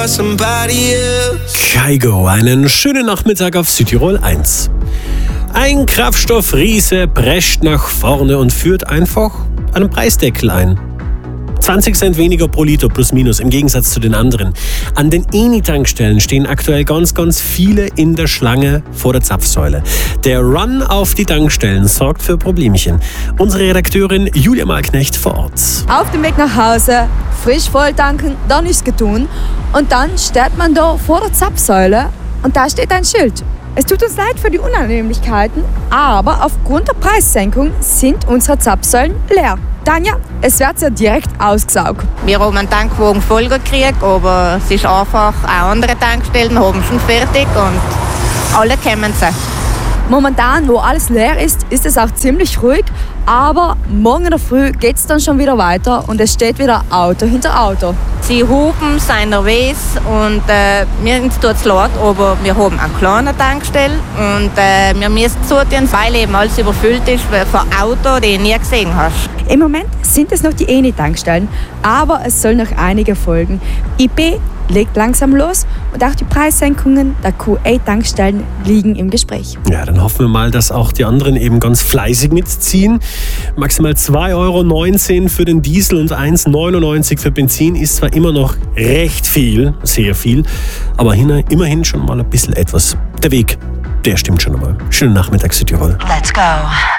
Kygo, einen schönen Nachmittag auf Südtirol 1. Ein Kraftstoffriese prescht nach vorne und führt einfach einen Preisdeckel ein. 20 Cent weniger pro Liter plus minus im Gegensatz zu den anderen. An den Eni-Tankstellen stehen aktuell ganz viele in der Schlange vor der Zapfsäule. Der Run auf die Tankstellen sorgt für Problemchen. Unsere Redakteurin Julia Malknecht vor Ort. Auf dem Weg nach Hause, frisch voll tanken, dann nichts getun. Und dann steht man da vor der Zapfsäule und da steht ein Schild. Es tut uns leid für die Unannehmlichkeiten, aber aufgrund der Preissenkung sind unsere Zapfsäulen leer. Tanja, es wird ja direkt ausgesaugt. Wir haben einen Tankwagen voll gekriegt, aber es ist einfach, auch andere Tankstellen haben schon fertig und alle kommen sie. Momentan, wo alles leer ist, ist es auch ziemlich ruhig, aber morgen in der Früh geht es dann schon wieder weiter und es steht wieder Auto hinter Auto. Sie hupen, sind nervös und mir tut es leid, aber wir haben eine kleine Tankstelle und wir müssen zutun, weil eben alles überfüllt ist von Autos, die du nie gesehen hast. Im Moment sind es noch die Eni-Tankstellen, aber es soll noch einige folgen. IP legt langsam los und auch die Preissenkungen der QA-Tankstellen liegen im Gespräch. Ja, dann hoffen wir mal, dass auch die anderen eben ganz fleißig mitziehen. Maximal 2,19 € für den Diesel und 1,99 € für Benzin ist zwar immer noch recht viel, sehr viel, aber immerhin schon mal ein bisschen etwas. Der Weg, der stimmt schon einmal. Schönen Nachmittag, Südtirol. Let's go.